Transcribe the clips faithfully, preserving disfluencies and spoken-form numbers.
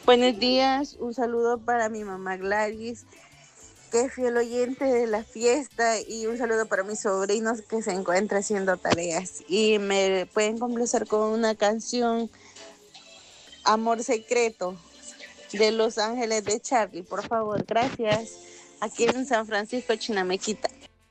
Buenos días, un saludo para mi mamá Gladys, que es fiel oyente de la fiesta, y un saludo para mis sobrinos que se encuentran haciendo tareas. Y me pueden complacer con una canción, Amor Secreto, de Los Ángeles de Charlie, por favor, gracias. Aquí en San Francisco, Chinamequita.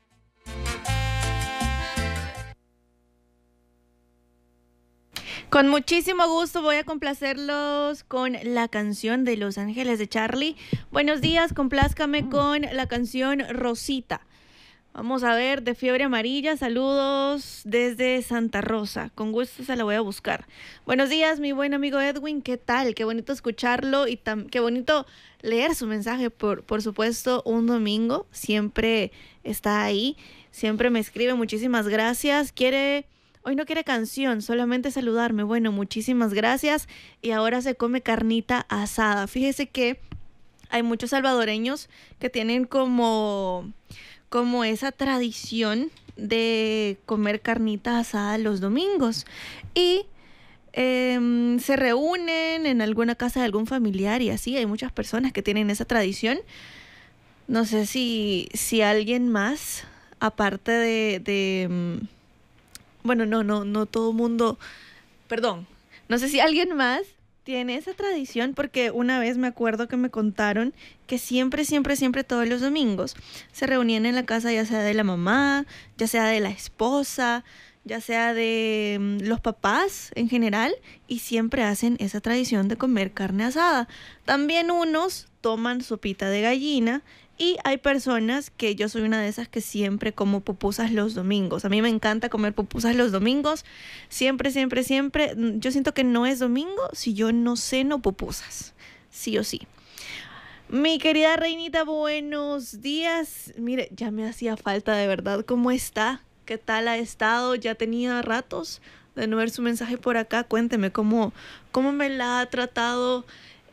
Con muchísimo gusto voy a complacerlos con la canción de Los Ángeles de Charlie. Buenos días, complázcame con la canción Rosita. Vamos a ver, de Fiebre Amarilla, saludos desde Santa Rosa. Con gusto se la voy a buscar. Buenos días, mi buen amigo Edwin, ¿qué tal? Qué bonito escucharlo y tam qué bonito leer su mensaje, por, por supuesto, un domingo. Siempre está ahí, siempre me escribe, muchísimas gracias. Quiere... Hoy no quiere canción, solamente saludarme. Bueno, muchísimas gracias. Y ahora se come carnita asada. Fíjese que hay muchos salvadoreños que tienen como, como esa tradición de comer carnita asada los domingos. Y eh, se reúnen en alguna casa de algún familiar y así. Hay muchas personas que tienen esa tradición. No sé si, si alguien más, aparte de... de bueno, no, no, no todo mundo, perdón, no sé si alguien más tiene esa tradición, porque una vez me acuerdo que me contaron que siempre, siempre, siempre todos los domingos se reunían en la casa, ya sea de la mamá, ya sea de la esposa, ya sea de mm, los papás en general, y siempre hacen esa tradición de comer carne asada. También unos toman sopita de gallina. Y hay personas que yo soy una de esas que siempre como pupusas los domingos. A mí me encanta comer pupusas los domingos. Siempre, siempre, siempre. Yo siento que no es domingo si yo no ceno pupusas. Sí o sí. Mi querida Reinita, buenos días. Mire, ya me hacía falta de verdad. ¿Cómo está? ¿Qué tal ha estado? Ya tenía ratos de no ver su mensaje por acá. Cuénteme cómo, cómo me la ha tratado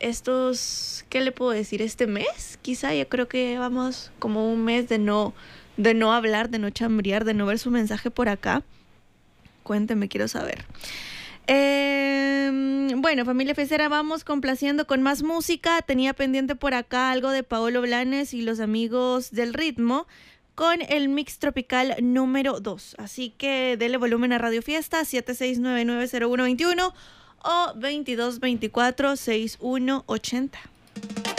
estos, ¿qué le puedo decir? Este mes, quizá, yo creo que llevamos como un mes de no, de no hablar, de no chambrear, de no ver su mensaje por acá. Cuénteme, quiero saber. Eh, bueno, familia Fecera, vamos complaciendo con más música. Tenía pendiente por acá algo de Paolo Blanes y los amigos del ritmo con el mix tropical número dos. Así que dele volumen a Radio Fiesta, siete seis nueve nueve cero uno dos uno o veintidós veinticuatro sesenta y uno ochenta.